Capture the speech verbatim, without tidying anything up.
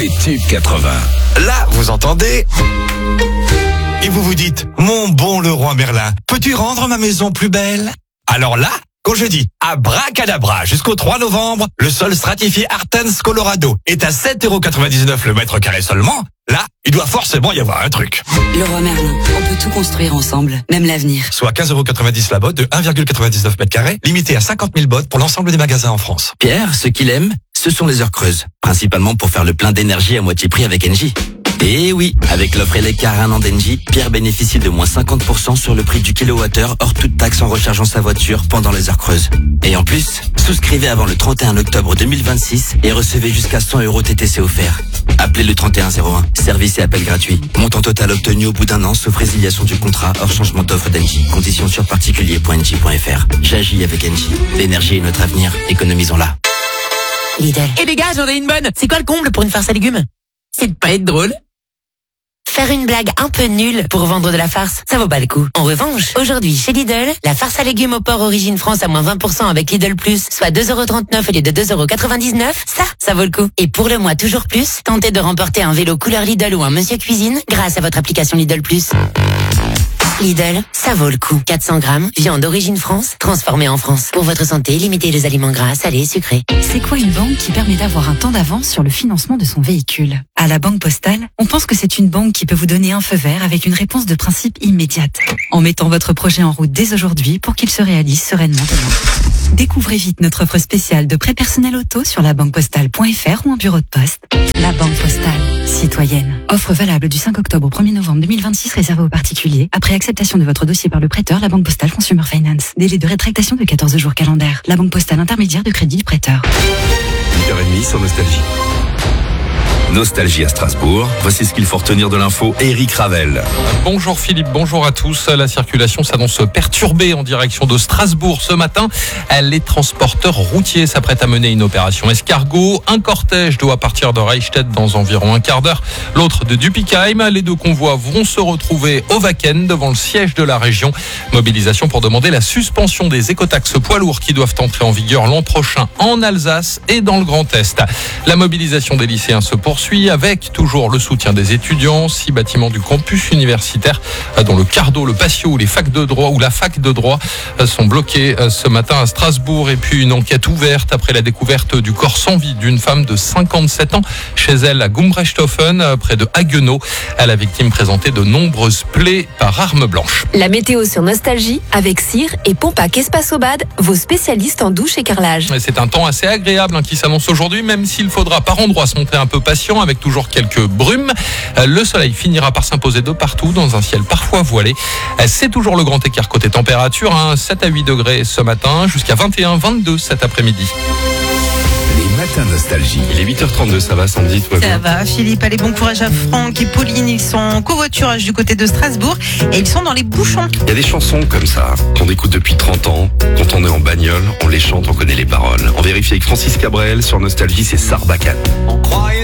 Les tubes quatre-vingts. Là, vous entendez? Et vous vous dites, mon bon Leroy Merlin, peux-tu rendre ma maison plus belle? Alors là, quand je dis abracadabra jusqu'au trois novembre, le sol stratifié Artens Colorado est à sept euros quatre-vingt-dix-neuf le mètre carré seulement. Là, il doit forcément y avoir un truc. Leroy Merlin, on peut tout construire ensemble, même l'avenir. Soit quinze euros quatre-vingt-dix la botte de un virgule quatre-vingt-dix-neuf mètres carrés, limité à cinquante mille bottes pour l'ensemble des magasins en France. Pierre, ce qu'il aime, ce sont les heures creuses. Principalement pour faire le plein d'énergie à moitié prix avec Engie. Et oui, avec l'offre Eleccar un an d'Engie, Pierre bénéficie de moins cinquante pour cent sur le prix du kilowattheure hors toute taxe en rechargeant sa voiture pendant les heures creuses. Et en plus, souscrivez avant le trente et un octobre deux mille vingt-six et recevez jusqu'à cent euros T T C offerts. Appelez le trente et un zéro un. Service et appel gratuit. Montant total obtenu au bout d'un an, sauf résiliation du contrat hors changement d'offre d'Engie. Conditions sur particulier point engie point f r. J'agis avec Engie. L'énergie est notre avenir. Économisons-la. Lidl. Et les gars, j'en ai une bonne. C'est quoi le comble pour une farce à légumes? C'est de pas être drôle. Faire une blague un peu nulle pour vendre de la farce, ça vaut pas le coup. En revanche, aujourd'hui chez Lidl, la farce à légumes au porc Origine France à moins vingt pour cent avec Lidl Plus, soit deux euros trente-neuf au lieu de deux euros quatre-vingt-dix-neuf, ça, ça vaut le coup. Et pour le mois toujours plus, tentez de remporter un vélo couleur Lidl ou un Monsieur Cuisine grâce à votre application Lidl Plus. Lidl, ça vaut le coup. quatre cents grammes, viande d'origine France, transformée en France. Pour votre santé, limitez les aliments gras, salés, sucrés. C'est quoi une banque qui permet d'avoir un temps d'avance sur le financement de son véhicule? À la Banque Postale, on pense que c'est une banque qui peut vous donner un feu vert avec une réponse de principe immédiate, en mettant votre projet en route dès aujourd'hui pour qu'il se réalise sereinement demain. Découvrez vite notre offre spéciale de prêt personnel auto sur la banque postale point f r ou en bureau de poste. La Banque Postale, citoyenne. Offre valable du cinq octobre au premier novembre deux mille vingt-six réservée aux particuliers. Après acceptation de votre dossier par le prêteur, la Banque Postale Consumer Finance. Délai de rétractation de quatorze jours calendaires. La Banque Postale intermédiaire de crédit du prêteur. huit heures trente sur Nostalgie. Nostalgie à Strasbourg. Voici ce qu'il faut retenir de l'info. Eric Ravel. Bonjour Philippe, bonjour à tous. La circulation s'annonce perturbée en direction de Strasbourg ce matin. Les transporteurs routiers s'apprêtent à mener une opération escargot. Un cortège doit partir de Reichstätt dans environ un quart d'heure. L'autre de Dupikheim. Les deux convois vont se retrouver au Wacken devant le siège de la région. Mobilisation pour demander la suspension des écotaxes poids lourds qui doivent entrer en vigueur l'an prochain en Alsace et dans le Grand Est. La mobilisation des lycéens se poursuit avec toujours le soutien des étudiants. Six bâtiments du campus universitaire, dont le Cardo, le Patio ou les facs de droit ou la fac de droit, sont bloqués ce matin à Strasbourg. Et puis une enquête ouverte après la découverte du corps sans vie d'une femme de cinquante-sept ans chez elle à Gumbrechtshofen, près de Haguenau. La victime présentait de nombreuses plaies par arme blanche. La météo sur Nostalgie avec Cire et Pompac Espace Aubade, vos spécialistes en douche et carrelage. C'est un temps assez agréable hein, qui s'annonce aujourd'hui, même s'il faudra par endroits se montrer un peu patient avec toujours quelques brumes. Le soleil finira par s'imposer de partout dans un ciel parfois voilé. C'est toujours le grand écart côté température, hein, sept à huit degrés ce matin, jusqu'à vingt et un vingt-deux cet après-midi. Les matins Nostalgie. Il est huit heures trente-deux, ça va Sandy, toi? Ça va Philippe, allez bon courage à Franck et Pauline, ils sont en covoiturage du côté de Strasbourg et ils sont dans les bouchons. Il y a des chansons comme ça qu'on écoute depuis trente ans. Quand on est en bagnole, on les chante, on connaît les paroles. On vérifie avec Francis Cabrel sur Nostalgie, c'est Sarbacane.